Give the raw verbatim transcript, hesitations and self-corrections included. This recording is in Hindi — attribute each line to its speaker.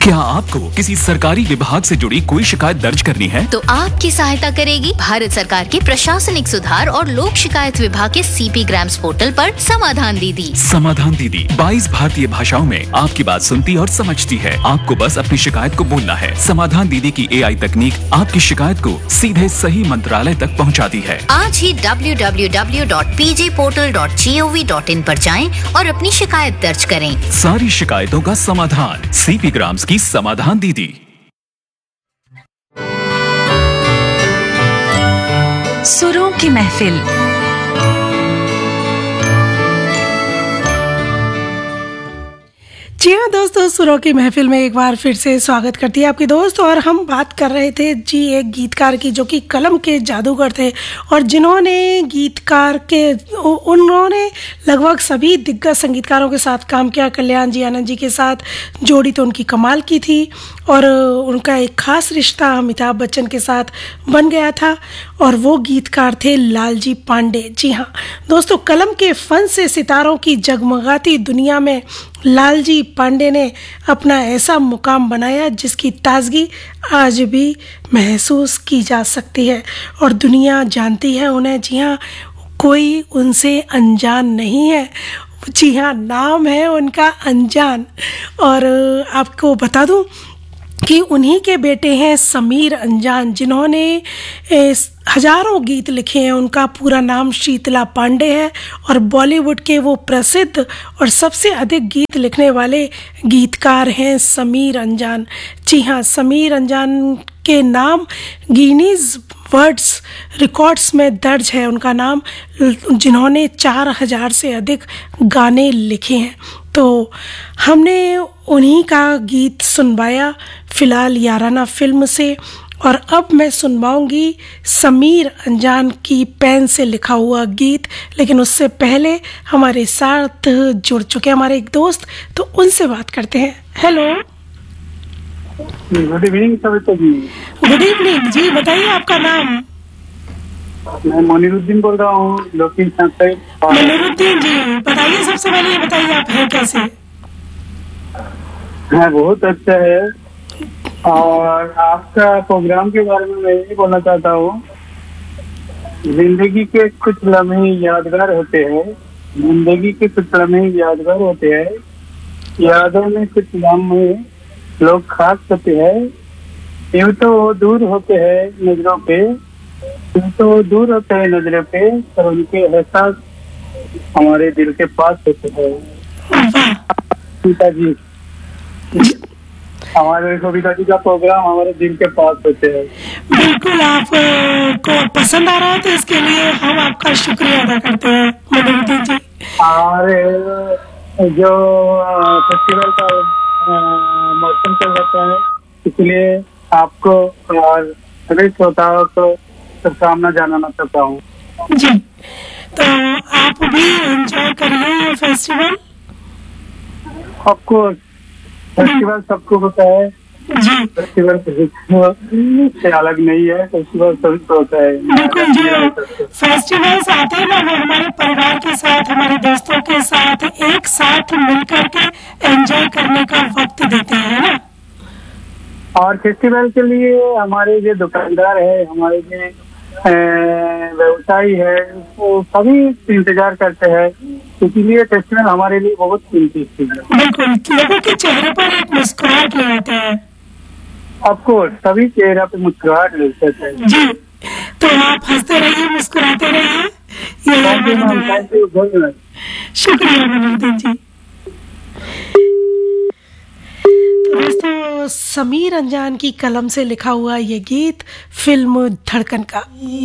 Speaker 1: क्या आपको किसी सरकारी विभाग से जुड़ी कोई शिकायत दर्ज करनी है?
Speaker 2: तो आपकी सहायता करेगी भारत सरकार के प्रशासनिक सुधार और लोक शिकायत विभाग के सीपी ग्राम्स पोर्टल पर समाधान दीदी।
Speaker 1: समाधान दीदी बाईस भारतीय भाषाओं में आपकी बात सुनती और समझती है। आपको बस अपनी शिकायत को बोलना है। समाधान दीदी की एआई तकनीक आपकी शिकायत को सीधे सही मंत्रालय तक पहुंचाती है।
Speaker 2: आज ही W W W dot P J portal dot G O V dot in पर जाएं और अपनी शिकायत दर्ज करें।
Speaker 1: सारी शिकायतों का समाधान सीपी ग्राम्स की समाधान दीदी।
Speaker 3: सुरों की महफिल।
Speaker 4: जी हाँ दोस्तों, सुरों की महफिल में एक बार फिर से स्वागत करती है आपकी दोस्त। और हम बात कर रहे थे जी एक गीतकार की जो कि कलम के जादूगर थे और जिन्होंने गीतकार के उन्होंने लगभग सभी दिग्गज संगीतकारों के साथ काम किया। कल्याण जी, आनंद जी के साथ जोड़ी तो उनकी कमाल की थी और उनका एक खास रिश्ता अमिताभ बच्चन के साथ बन गया था और वो गीतकार थे लालजी पांडे। जी हाँ दोस्तों, कलम के फन से सितारों की जगमगाती दुनिया में लालजी पांडे ने अपना ऐसा मुकाम बनाया जिसकी ताजगी आज भी महसूस की जा सकती है और दुनिया जानती है उन्हें। जी हाँ, कोई उनसे अनजान नहीं है। जी हाँ, नाम है उनका अनजान। और आपको बता दूं कि उन्हीं के बेटे हैं समीर अंजान, जिन्होंने हजारों गीत लिखे हैं। उनका पूरा नाम शीतला पांडे है और बॉलीवुड के वो प्रसिद्ध और सबसे अधिक गीत लिखने वाले गीतकार हैं समीर अंजान। जी हाँ, समीर अंजान के नाम गिनीज वर्ड्स रिकॉर्ड्स में दर्ज है उनका नाम, जिन्होंने चार हजार से अधिक गाने लिखे हैं। तो हमने उन्हीं का गीत सुनवाया फिलहाल याराना फिल्म से, और अब मैं सुनवाऊंगी समीर अंजान की पेन से लिखा हुआ गीत। लेकिन उससे पहले हमारे साथ जुड़ चुके हमारे एक दोस्त, तो उनसे बात करते हैं। Hello,
Speaker 5: good evening Savita ji.
Speaker 4: Good evening जी, बताइए आपका नाम।
Speaker 5: मैं मोनिरुद्दीन बोल रहा हूँ, लोकेशन से।
Speaker 4: मोनिरुद्दीन जी, बताइए सबसे पहले ये बताइए आप हैं कैसे?
Speaker 5: हाँ, बहुत अच्छा है। और आपका प्रोग्राम के बारे में मैं यही बोलना चाहता हूँ, जिंदगी के कुछ लम्हे यादगार होते हैं, जिंदगी के कुछ लम्हे यादगार होते हैं, यादों में कुछ लम्हे लोग खास होते हैं। यूं तो वो दूर होते हैं नजरों पे, यूं तो वो दूर होते हैं नजरों पे, पर उनके एहसास हमारे दिल के पास होते हैं। पिताजी, हमारे कविता जी का प्रोग्राम हमारे दिल के पास होते हैं।
Speaker 4: बिल्कुल, आपको पसंद आ रहा है तो इसके लिए हम आपका शुक्रिया अदा करते हैं मोनिरुद्दीन जी।
Speaker 5: हमारे जो फेस्टिवल का मौसम चल रहा है, इसलिए आपको और सभी श्रोताओं को शुभकामना जानना चाहता हूँ।
Speaker 4: जी, तो आप भी एंजॉय करिए ये फेस्टिवल।
Speaker 5: आपको फेस्टिवल सबको होता है
Speaker 4: जी,
Speaker 5: फेस्टिवल से अलग नहीं है, फेस्टिवल सभी को होता है।
Speaker 4: बिल्कुल जी, फेस्टिवल्स आते हैं ना, वो हमारे परिवार के साथ, हमारे दोस्तों के साथ एक साथ मिलकर के एंजॉय करने का वक्त देते हैं ना।
Speaker 5: और फेस्टिवल के लिए हमारे जो दुकानदार है, हमारे जो व्यवसायी है, वो सभी इंतजार करते हैं, इसीलिए फेस्टिवल हमारे लिए बहुत कीमती चीज है।
Speaker 4: बिल्कुल, लोगों के चेहरे पर एक मुस्कुराहट ले आते हैं।
Speaker 5: ऑफकोर्स सभी चेहरा पे मुस्कुराहट लेते हैं
Speaker 4: जी, तो आप हंसते रहिए, मुस्कुराते रहिए। ये शुक्रिया मोनिरुद्दीन जी। तो दोस्तों, समीर अंजान की कलम से लिखा हुआ ये गीत फिल्म धड़कन का।